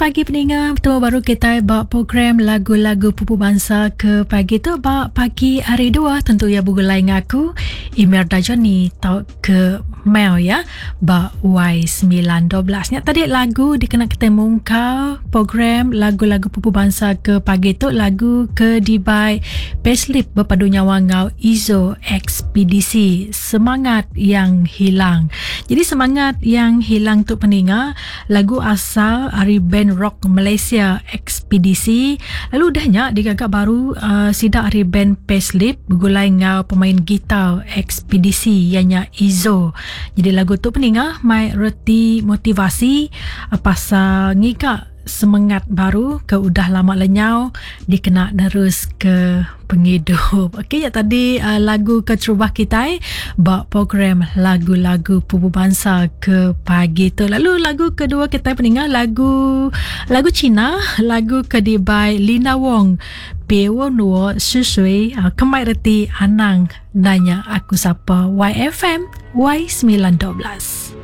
pagi pendengar, bertemu baru kita buat program lagu-lagu pupu bangsa ke pagi tu buat pagi hari 2 tentu ya bergulai dengan aku Imelda Johnny tau ke Mel ya buat Y912 ni tadi lagu dikena ketemu kau program lagu-lagu pupu bangsa ke pagi tu lagu ke dibai Payslip berpadu nyawa ngau Izo Ekspedisi Semangat yang Hilang. Jadi semangat yang hilang tu pendengar lagu asal dari band rock Malaysia Ekspedisi. Lalu dahnya digagak baru sidak dari band Payslip bergulai ngau pemain gitar Ekspedisi ianya Izo. Jadi lagu tu pendengar mai reti motivasi pasal ngigak semangat baru ke udah lama lenyau dikena terus ke penghidup. Okey ya tadi lagu ke terubah kita buat program lagu-lagu pupu bangsa ke pagi tu. Lalu lagu kedua kita pendengar lagu Cina, lagu kedibai Lina Wong. Bewo nuo susui kemai reti anang nanya aku siapa YFM Y912.